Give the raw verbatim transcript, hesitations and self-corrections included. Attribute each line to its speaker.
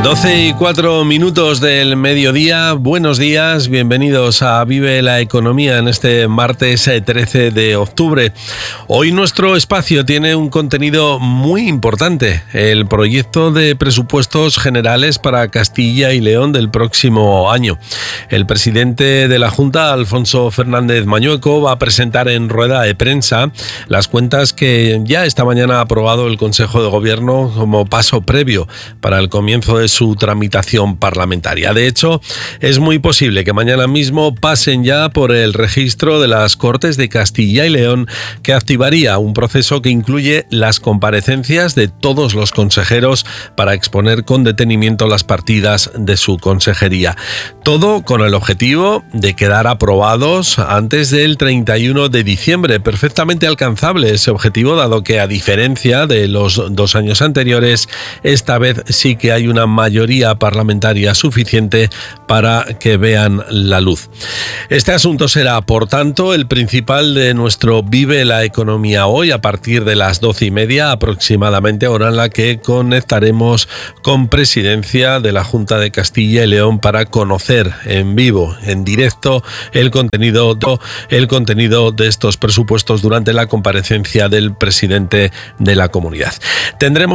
Speaker 1: doce y cuatro minutos del mediodía, buenos días, bienvenidos a Vive la Economía en este martes trece de octubre. Hoy nuestro espacio tiene un contenido muy importante, el proyecto de presupuestos generales para Castilla y León del próximo año. El presidente de la Junta, Alfonso Fernández Mañueco, va a presentar en rueda de prensa las cuentas que ya esta mañana ha aprobado el Consejo de Gobierno como paso previo para el comienzo de su tramitación parlamentaria. De hecho, es muy posible que mañana mismo pasen ya por el registro de las Cortes de Castilla y León, que activaría un proceso que incluye las comparecencias de todos los consejeros para exponer con detenimiento las partidas de su consejería. Todo con el objetivo de quedar aprobados antes del treinta y uno de diciembre. Perfectamente alcanzable ese objetivo, dado que, a diferencia de los dos años anteriores, esta vez sí que hay una mayoría parlamentaria suficiente para que vean la luz. Este asunto será, por tanto, el principal de nuestro Vive la Economía hoy, a partir de las doce y media aproximadamente, hora en la que conectaremos con Presidencia de la Junta de Castilla y León para conocer en vivo, en directo, el contenido, el contenido de estos presupuestos durante la comparecencia del presidente de la comunidad. Tendremos